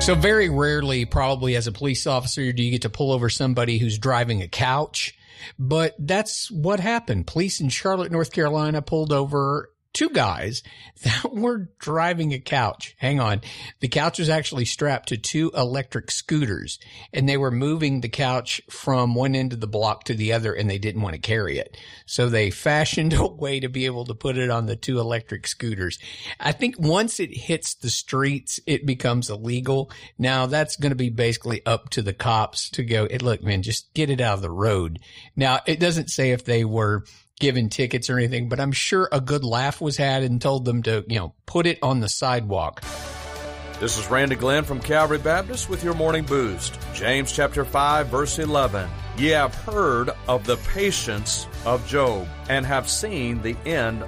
So very rarely, probably as a police officer, do you get to pull over somebody who's driving a couch. But that's what happened. Police in Charlotte, North Carolina pulled over two guys that were driving a couch. Hang on. The couch was actually strapped to two electric scooters, and they were moving the couch from one end of the block to the other, and they didn't want to carry it. So they fashioned a way to be able to put it on the two electric scooters. I think once it hits the streets, it becomes illegal. Now that's going to be basically up to the cops to go, hey, look, man, just get it out of the road. Now it doesn't say if they were given tickets or anything, but I'm sure a good laugh was had and told them to, put it on the sidewalk. This is Randy Glenn from Calvary Baptist with your morning boost. James chapter 5, verse 11. Ye have heard of the patience of Job, and have seen the end